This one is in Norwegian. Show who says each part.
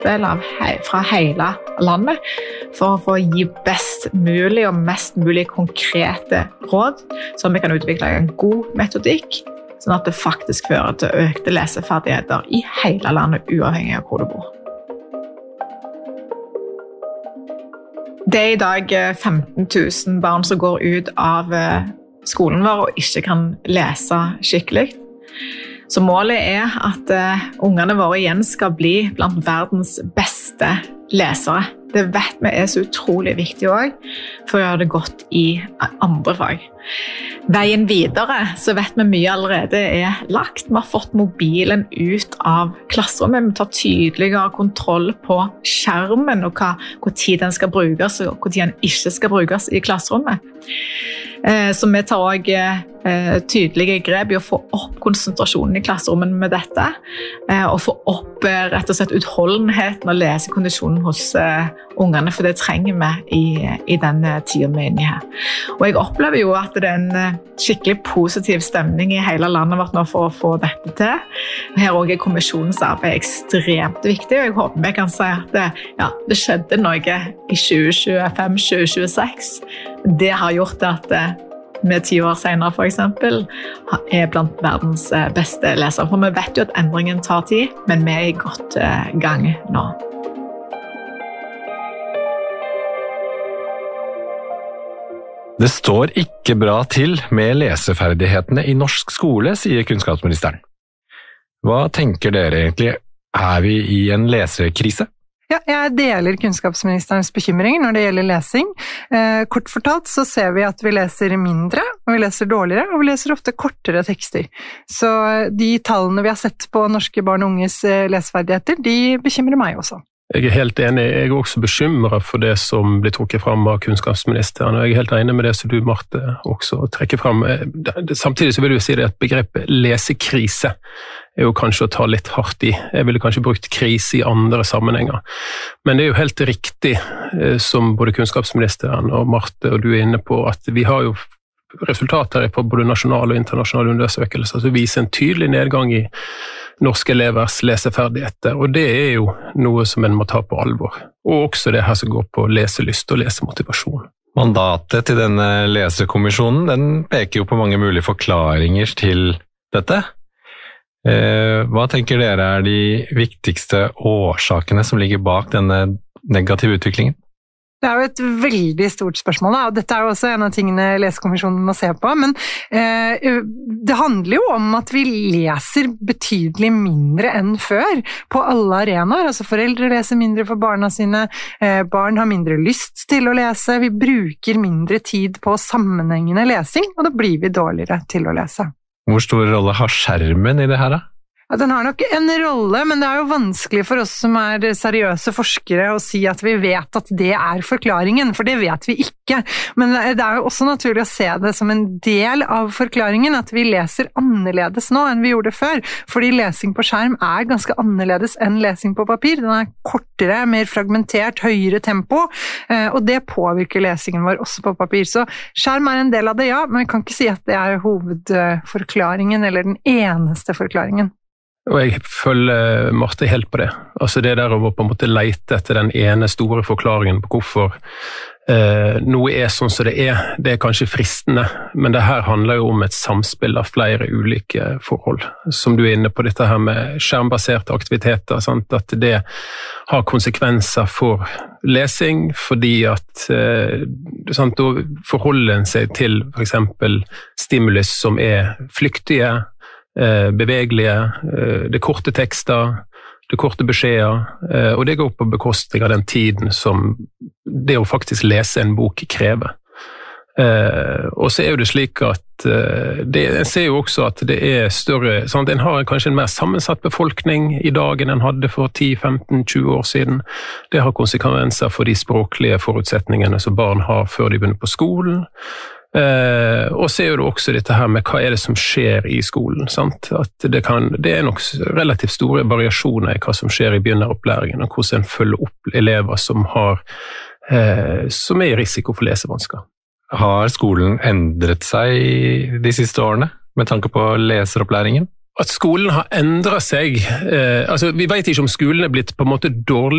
Speaker 1: innspill fra hele landet for å få gi best mulig og mest mulig konkrete råd, så vi kan utvikle en god metodikk, sånn at det faktisk fører til økte leseferdigheter i hele landet, uavhengig av hvor du bor. Det er i dag 15 000 barn som går ut av skolen vår og ikke kan lese skikkelig. Så målet er at ungene våre igjen skal bli blant verdens beste lesere. Det vet vi er så utrolig viktig også, for å gjøre det godt i andre fag. Veien videre så vet vi mye allerede er lagt. Vi har fått mobilen ut av klasserommet. Vi tar tydeligere kontroll på skjermen og hvor tid den skal brukes og hvor tid den ikke skal brukes i klasserommet. Så vi tar også tydelige grep i å få opp konsentrasjonen i klasserommet med dette, og få opp rett og slett utholdenheten og lesekondisjonen hos ungene, for det trenger vi i denne tiden vi er inne i her. Og jeg opplever jo at det er en skikkelig positiv stemning i hele landet vårt nå for å få dette til. Her også er kommisjonens arbeid ekstremt viktig, og jeg håper vi kan si at det skjedde noe i 2025-2026. Det har gjort at vi 10 år senere for eksempel er blant verdens beste lesere. For vi vet jo at endringen tar tid, men vi er i godt gang nå.
Speaker 2: Det står ikke bra til med leseferdighetene i norsk skole, sier kunnskapsministeren. Hva tenker dere egentlig? Er vi i en lesekrise?
Speaker 3: Ja, jeg deler kunnskapsministerens bekymringer når det gjelder lesing. Kort fortalt så ser vi at vi leser mindre, og vi leser dårligere, og vi leser ofte kortere tekster. Så de tallene vi har sett på norske barn og unges leseferdigheter, de bekymrer meg også.
Speaker 4: Jeg er helt enig. Jeg er også bekymret for det som blir trukket frem av kunnskapsministeren, og jeg er helt enig med det som du, Marte, også trekker frem. Samtidig så vil jeg si det at begrepet lesekrise er jo kanskje å ta litt hardt i. Jeg ville kanskje brukt krise i andre sammenhenger. Men det er jo helt riktig, som både kunnskapsministeren og Marte og du er inne på, at vi har jo resultater på både nasjonale og internasjonale undersøkelser som viser en tydelig nedgang i norske elevers leseferdigheter, og det er jo noe som en må ta på alvor. Og også det her som går på leselyst og lesemotivasjon.
Speaker 2: Mandatet til denne lesekommisjonen, den peker jo på mange mulige forklaringer til dette. Hva tenker dere er de viktigste årsakene som ligger bak denne negative utviklingen?
Speaker 3: Det er jo et veldig stort spørsmål, og dette er jo også en av tingene lesekommisjonen må se på, men det handler jo om at vi leser betydelig mindre enn før på alle arenaer. Altså foreldre leser mindre for barna sine, barn har mindre lyst til å lese, vi bruker mindre tid på sammenhengende lesing, og da blir vi dårligere til å lese.
Speaker 2: Hvor stor rolle har skjermen i det her da?
Speaker 3: Ja, den har nok en rolle, men det er jo vanskelig for oss som er seriøse forskere å si at vi vet at det er forklaringen, for det vet vi ikke. Men det er jo også naturlig å se det som en del av forklaringen, at vi leser annerledes nå enn vi gjorde før, fordi lesing på skjerm er ganske annerledes enn lesing på papir. Den er kortere, mer fragmentert, høyere tempo, og det påvirker lesingen vår også på papir. Så skjerm er en del av det, ja, men jeg kan ikke si at det er hovedforklaringen eller den eneste forklaringen.
Speaker 4: Og jeg følger Marte helt på det. Altså det der å på en måte lete etter den ene store forklaringen på hvorfor noe er sånn som det er kanskje fristende, men det her handler jo om et samspill av flere ulike forhold. Som du er inne på dette her med skjermbaserte aktiviteter, sant? At det har konsekvenser for lesing, fordi at sant, da forholder en seg til for eksempel stimulus som er flyktige, bevegelige, det korte tekster, det korte beskjeder, og det går på bekostning av den tiden som det å faktisk lese en bok krever. Og så er jo det slik at en ser jo også at det er større, sant? En har kanskje en mer sammensatt befolkning i dag enn en hadde for 10, 15, 20 år siden. Det har konsekvenser for de språklige forutsetningene som barn har før de begynner på skolen. Og så er jo det også dette her med hva er det som skjer i skolen, sant? At det er nok relativt store variasjoner i hva som skjer i begynneropplæringen, og hvordan en følger opp elever som er i risiko for lesevansker.
Speaker 2: Har skolen endret seg de siste årene med tanke på leseropplæringen?
Speaker 4: At skolen har endret seg, altså vi vet ikke om skolen er blitt på en måte dårlig